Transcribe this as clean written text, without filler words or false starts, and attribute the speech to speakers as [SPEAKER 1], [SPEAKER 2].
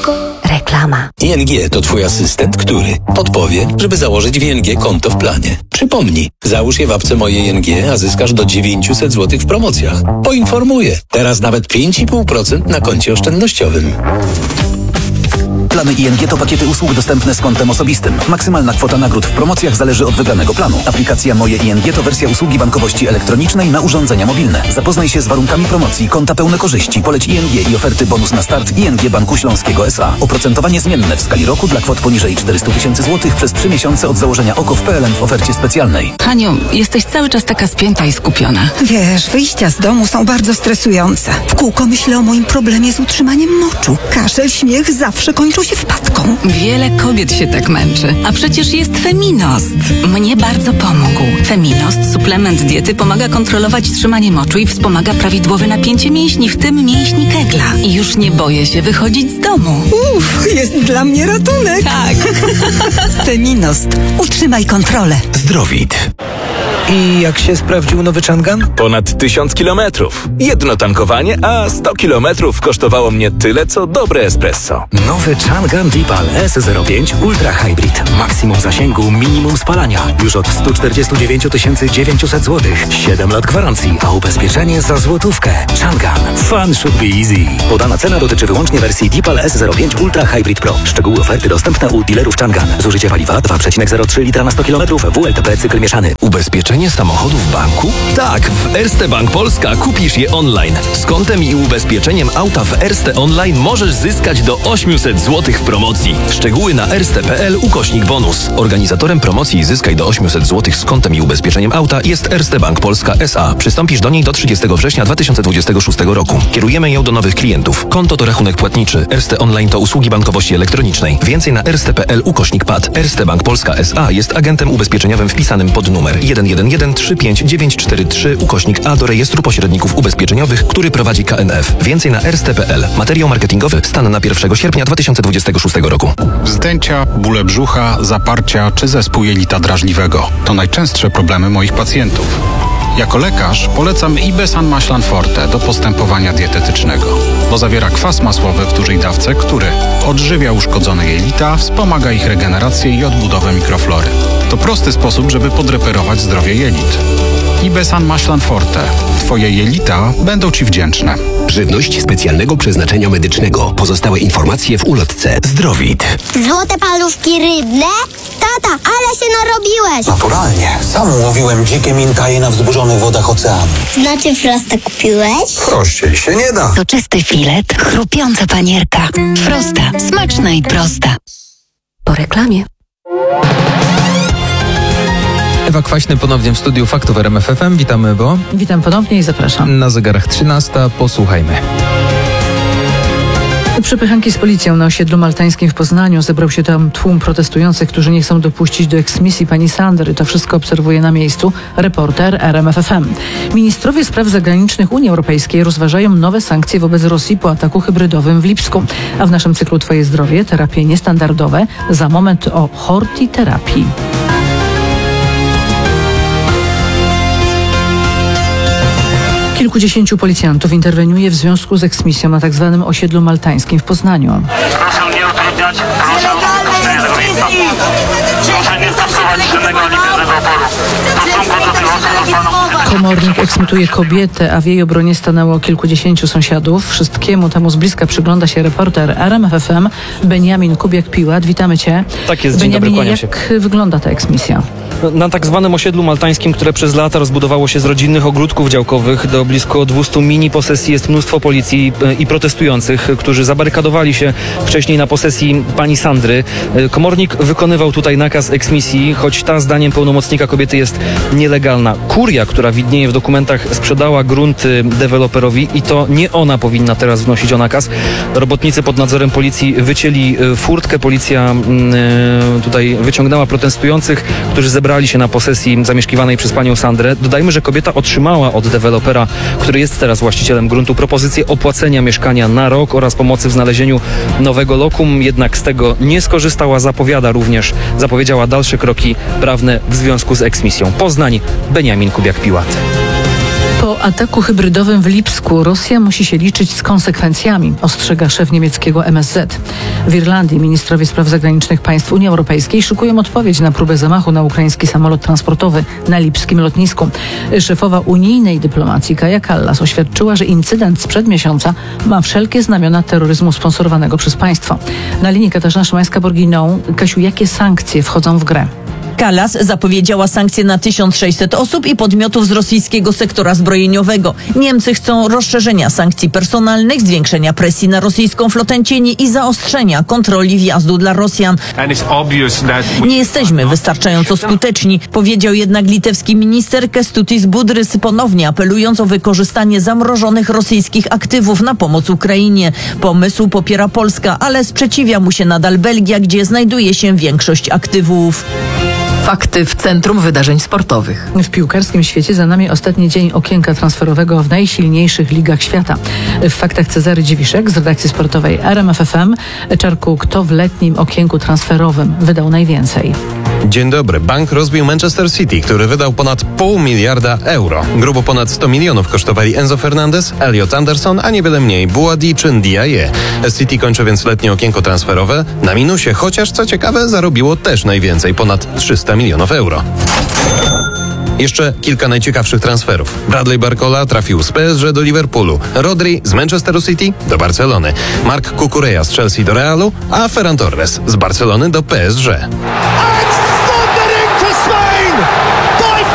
[SPEAKER 1] Reklama.
[SPEAKER 2] ING to twój asystent, który podpowie, żeby założyć w ING konto w planie. Przypomnij, załóż je w apce Moje ING, a zyskasz do 900 zł w promocjach. Poinformuję, teraz nawet 5,5% na koncie oszczędnościowym.
[SPEAKER 3] Plany ING to pakiety usług dostępne z kontem osobistym. Maksymalna kwota nagród w promocjach zależy od wybranego planu. Aplikacja Moje ING to wersja usługi bankowości elektronicznej na urządzenia mobilne. Zapoznaj się z warunkami promocji, konta pełne korzyści, poleć ING i oferty bonus na start ING Banku Śląskiego S.A. Oprocentowanie zmienne w skali roku dla kwot poniżej 400 000 złotych przez 3 miesiące od założenia OKO w PLN w ofercie specjalnej.
[SPEAKER 4] Haniu, jesteś cały czas taka spięta i skupiona.
[SPEAKER 5] Wiesz, wyjścia z domu są bardzo stresujące. W kółko myślę o moim problemie z utrzymaniem moczu. Kaszel, śmiech zawsze kończą się wpadką.
[SPEAKER 4] Wiele kobiet się tak męczy. A przecież jest Feminost. Mnie bardzo pomógł. Feminost, suplement diety, pomaga kontrolować trzymanie moczu i wspomaga prawidłowe napięcie mięśni, w tym mięśni kegla. I już nie boję się wychodzić z domu.
[SPEAKER 5] Jest dla mnie ratunek.
[SPEAKER 4] Tak.
[SPEAKER 5] Feminnost. Utrzymaj kontrolę.
[SPEAKER 6] Zdrowit. I jak się sprawdził nowy Changan? Ponad 1000 kilometrów. Jedno tankowanie, a 100 kilometrów kosztowało mnie tyle, co dobre espresso.
[SPEAKER 7] Nowy Changan Deepal S05 Ultra Hybrid. Maksimum zasięgu, minimum spalania. Już od 149 900 zł. 7 lat gwarancji, a ubezpieczenie za złotówkę. Changan. Fun should be easy. Podana cena dotyczy wyłącznie wersji Deepal S05 Ultra Hybrid Pro. Szczegóły oferty dostępne u dealerów Changan. Zużycie paliwa 2,03 litra na 100 km. WLTP cykl mieszany.
[SPEAKER 8] Ubezpieczenie samochodu w banku? Tak, w Erste Bank Polska kupisz je online. Z kontem i ubezpieczeniem auta w Erste Online możesz zyskać do 800 zł w promocji. Szczegóły na erste.pl/bonus. Organizatorem promocji Zyskaj do 800 zł z kontem i ubezpieczeniem auta jest Erste Bank Polska S.A. Przystąpisz do niej do 30 września 2026 roku. Kierujemy ją do nowych klientów. Konto to rachunek płatniczy. Erste Online to usługi bankowości elektronicznej. Więcej na erste.pl/pad. Erste Bank Polska S.A. jest agentem ubezpieczeniowym wpisanym pod numer 111-35943/A do rejestru pośredników ubezpieczeniowych, który prowadzi KNF. Więcej na erste.pl. Materiał marketingowy stan na 1 sierpnia 2026 roku.
[SPEAKER 9] Wzdęcia, bóle brzucha, zaparcia czy zespół jelita drażliwego to najczęstsze problemy moich pacjentów. Jako lekarz polecam Ibesan Maślan Forte do postępowania dietetycznego, bo zawiera kwas masłowy w dużej dawce, który odżywia uszkodzone jelita, wspomaga ich regenerację i odbudowę mikroflory. To prosty sposób, żeby podreperować zdrowie jelit. Ibesan Maślan Forte. Twoje jelita będą Ci wdzięczne.
[SPEAKER 10] Żywność specjalnego przeznaczenia medycznego. Pozostałe informacje w ulotce. Zdrowit.
[SPEAKER 11] Złote paluszki rybne? Tata, ale się narobiłeś!
[SPEAKER 12] Naturalnie. Sam łowiłem dzikie mintaje na wzburzonych wodach oceanu.
[SPEAKER 11] Znaczy Frosta kupiłeś?
[SPEAKER 12] Prościej się nie da.
[SPEAKER 1] Soczysty filet, chrupiąca panierka. Frosta, smaczna i prosta. Po reklamie.
[SPEAKER 13] Ewa Kwaśny ponownie w studiu Faktów RMF FM. Witamy, Ewo.
[SPEAKER 14] Witam ponownie i zapraszam.
[SPEAKER 13] Na zegarach 13. Posłuchajmy.
[SPEAKER 14] Przepychanki z policją na osiedlu maltańskim w Poznaniu. Zebrał się tam tłum protestujących, którzy nie chcą dopuścić do eksmisji pani Sandry. To wszystko obserwuje na miejscu reporter RMF FM. Ministrowie spraw zagranicznych Unii Europejskiej rozważają nowe sankcje wobec Rosji po ataku hybrydowym w Lipsku. A w naszym cyklu Twoje zdrowie, terapie niestandardowe. Za moment o hortiterapii. Kilkudziesięciu policjantów interweniuje w związku z eksmisją na tzw. osiedlu maltańskim w Poznaniu.
[SPEAKER 15] Proszę nie utrudniać, proszę o korzystanie z tego miejsca. Proszę nie stosować żadnego liczebnego oporu. W stosunku do tych osób zostaną...
[SPEAKER 14] Komornik eksmituje kobietę, a w jej obronie stanęło kilkudziesięciu sąsiadów. Wszystkiemu temu z bliska przygląda się reporter RMF FM Beniamin Kubiak-Piłat. Witamy Cię.
[SPEAKER 16] Tak jest, dzień dobry, kłaniam się.
[SPEAKER 14] Jak wygląda ta eksmisja?
[SPEAKER 16] Na tak zwanym osiedlu maltańskim, które przez lata rozbudowało się z rodzinnych ogródków działkowych do blisko 200 mini posesji, jest mnóstwo policji i protestujących, którzy zabarykadowali się wcześniej na posesji pani Sandry. Komornik wykonywał tutaj nakaz eksmisji, choć ta zdaniem pełnomocnika kobiety jest nielegalna. Kuria, która widnieje w dokumentach, sprzedała grunty deweloperowi i to nie ona powinna teraz wnosić o nakaz. Robotnicy pod nadzorem policji wycięli furtkę. Policja tutaj wyciągnęła protestujących, którzy zebrali się na posesji zamieszkiwanej przez panią Sandrę. Dodajmy, że kobieta otrzymała od dewelopera, który jest teraz właścicielem gruntu, propozycję opłacenia mieszkania na rok oraz pomocy w znalezieniu nowego lokum, jednak z tego nie skorzystała. Zapowiedziała dalsze kroki prawne w związku z eksmisją. Poznań, Beniamin Kubiak-Piłat.
[SPEAKER 14] Po ataku hybrydowym w Lipsku Rosja musi się liczyć z konsekwencjami, ostrzega szef niemieckiego MSZ. W Irlandii ministrowie spraw zagranicznych państw Unii Europejskiej szykują odpowiedź na próbę zamachu na ukraiński samolot transportowy na lipskim lotnisku. Szefowa unijnej dyplomacji Kaja Kallas oświadczyła, że incydent sprzed miesiąca ma wszelkie znamiona terroryzmu sponsorowanego przez państwo. Na linii Katarzyna Szymańska-Borginą. Kasiu, jakie sankcje wchodzą w grę?
[SPEAKER 17] Kallas zapowiedziała sankcje na 1600 osób i podmiotów z rosyjskiego sektora zbrojeniowego. Niemcy chcą rozszerzenia sankcji personalnych, zwiększenia presji na rosyjską flotę cieni i zaostrzenia kontroli wjazdu dla Rosjan. Nie jesteśmy wystarczająco skuteczni, powiedział jednak litewski minister Kęstutis Budrys, ponownie apelując o wykorzystanie zamrożonych rosyjskich aktywów na pomoc Ukrainie. Pomysł popiera Polska, ale sprzeciwia mu się nadal Belgia, gdzie znajduje się większość aktywów.
[SPEAKER 18] Fakty w centrum wydarzeń sportowych.
[SPEAKER 14] W piłkarskim świecie za nami ostatni dzień okienka transferowego w najsilniejszych ligach świata. W faktach Cezary Dziwiszek z redakcji sportowej RMF FM. Czarku, kto w letnim okienku transferowym wydał najwięcej?
[SPEAKER 19] Dzień dobry. Bank rozbił Manchester City, który wydał ponad $500 miliona. Grubo ponad 100 milionów kosztowali Enzo Fernandez, Elliot Anderson, a niewiele mniej Buadi czy Ndiaye. City kończy więc letnie okienko transferowe na minusie, chociaż co ciekawe zarobiło też najwięcej, ponad 300 milionów euro. Jeszcze kilka najciekawszych transferów. Bradley Barcola trafił z PSG do Liverpoolu, Rodri z Manchesteru City do Barcelony, Marc Cucurella z Chelsea do Realu, a Ferran Torres z Barcelony do PSG.